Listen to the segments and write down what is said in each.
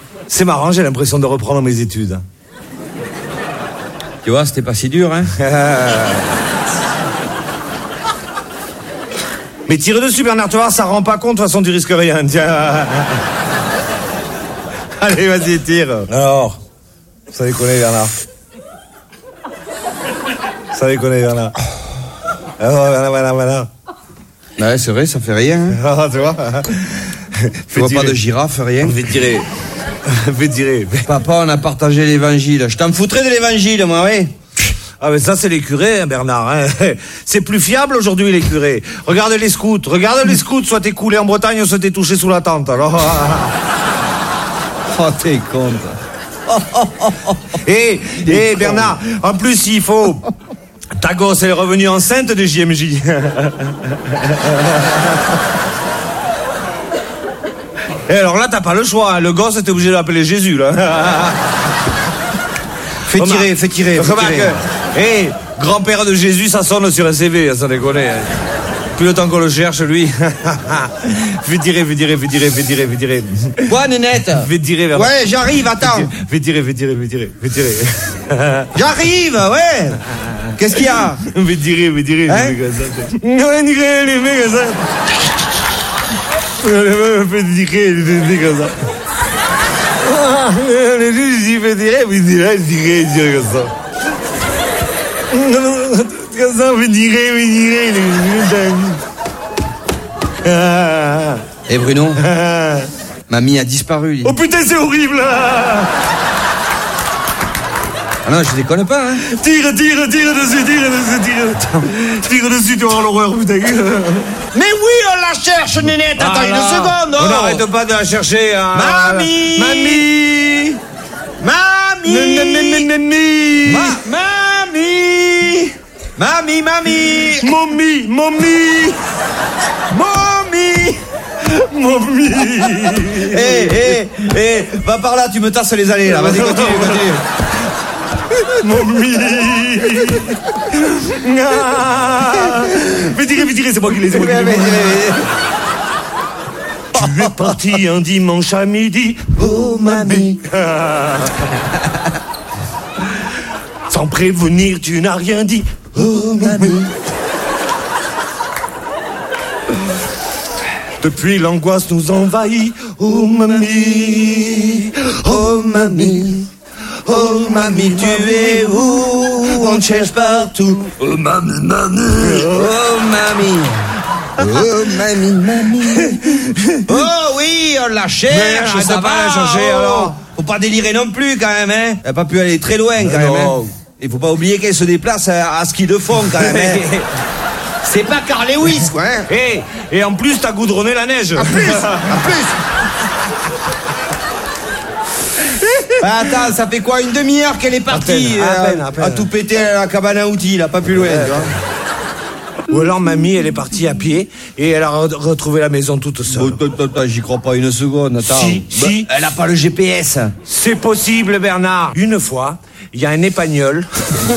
C'est marrant, j'ai l'impression de reprendre mes études. Tu vois, c'était pas si dur, hein. Mais tire dessus, Bernard, tu vois, ça rend pas compte, de toute façon, tu risques rien, tiens. Allez, vas-y, tire. Alors, ça déconne, Bernard. Ça déconne, Bernard. Alors, voilà. Ouais, c'est vrai, ça fait rien, hein. Ah, tu vois. Tu vois pas de girafe, rien. Fais tirer. Papa, on a partagé l'évangile. Je t'en foutrais de l'évangile, moi, oui. Ah, mais ça, c'est les curés, hein, Bernard. Hein. C'est plus fiable aujourd'hui, les curés. Regarde les scouts, soit t'es coulé en Bretagne, soit t'es touché sous la tente, alors. Oh, t'es con, Eh, Bernard, en plus, il faut... Ta gosse, elle est revenue enceinte de JMJ. Et alors là, t'as pas le choix, hein. Le gosse, t'es obligé de l'appeler Jésus, là. Fais tirer. Hé, grand-père de Jésus, ça sonne sur un CV, ça déconne. Hein. Plus le temps qu'on le cherche, lui. Fais tirer. Quoi, Nénette? Fais tirer, Bernard. Ouais, j'arrive, attends. Fais tirer. J'arrive, ouais. Qu'est-ce qu'il y a? Fais tirer. Hein? Les mecs, comme ça. Fais tirer comme ça. Les juges, ils font tirer comme ça. Comme ça, on fait tirer. Eh Bruno, mamie a disparu. Oh putain, c'est horrible. Ah non, je déconne pas, hein. Tire dessus. Tire dessus, tu vas avoir l'horreur, putain. Mais oui, on la cherche, Nénette. Attends une seconde. On n'arrête pas de la chercher. Hein. Mamie. Mommy. Va par là, tu me tasses les allées, là. Vas-y, continue. Mommy. Fais tirer, c'est moi qui les ai. Tu es parti un dimanche à midi, oh mamie. Sans prévenir, tu n'as rien dit, oh mamie. Depuis l'angoisse nous envahit, oh mamie, oh mamie. Oh mamie, tu es où? On te cherche partout. Oh mamie. Oh mamie. Oh oui, on la cherche, ça va la chercher alors. Faut pas délirer non plus quand même, hein. Elle a pas pu aller très loin quand même, hein. Il faut pas oublier qu'elle se déplace à ski de fond quand même, hein. C'est pas Carl Lewis, quoi, hein. Et en plus, t'as goudronné la neige. En plus. Attends, ça fait quoi, une demi-heure qu'elle est partie à peine. à tout péter à la cabane à outils, là, pas plus loin, tu vois. Ou alors mamie, elle est partie à pied et elle a retrouvé la maison toute seule. J'y crois pas une seconde, attends. Si. Elle a pas le GPS. C'est possible, Bernard. Une fois, il y a un épagnol.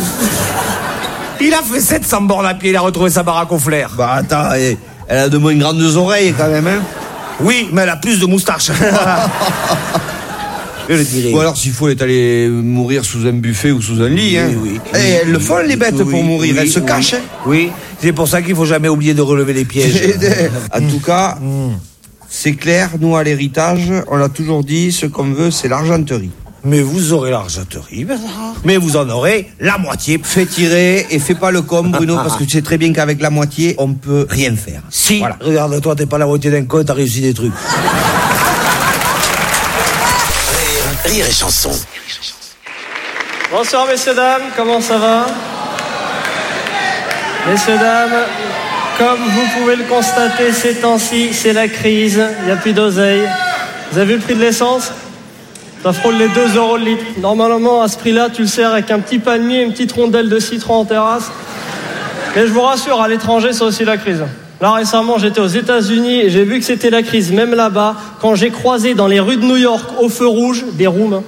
Il a fait 700 bornes à pied, il a retrouvé sa baraque au flair. Bah attends, elle a de moins grandes oreilles quand même, hein. Oui, mais elle a plus de moustaches. Je le dirais. Ou alors s'il faut, elle est allée mourir sous un buffet ou sous un lit, hein. Oui. Et elles le font les bêtes pour mourir, elles se cachent, hein. Oui, c'est pour ça qu'il faut jamais oublier de relever les pièges. En tout cas, c'est clair, nous à l'héritage, on a toujours dit, ce qu'on veut, c'est l'argenterie. Mais vous aurez l'argenterie, Bernard. Mais vous en aurez la moitié. Fais tirer et fais pas le con, Bruno, parce que tu sais très bien qu'avec la moitié, on peut rien faire. Si, voilà. Regarde-toi, t'es pas la moitié d'un con, t'as réussi des trucs. Rire et chanson. Bonsoir messieurs, dames, comment ça va? Messieurs, dames, comme vous pouvez le constater ces temps-ci, c'est la crise, il n'y a plus d'oseille. Vous avez vu le prix de l'essence? Ça frôle les 2 € le litre. Normalement, à ce prix-là, tu le sers avec un petit palmier et une petite rondelle de citron en terrasse. Et je vous rassure, à l'étranger, c'est aussi la crise. Là, récemment, j'étais aux États-Unis et j'ai vu que c'était la crise, même là-bas, quand j'ai croisé dans les rues de New York, au feu rouge, des Roumains.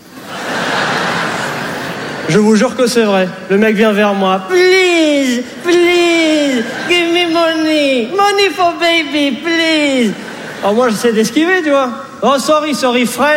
Je vous jure que c'est vrai. Le mec vient vers moi. Please, give me money. Money for baby, please. Alors moi, j'essaie d'esquiver, tu vois. Oh, sorry, frère.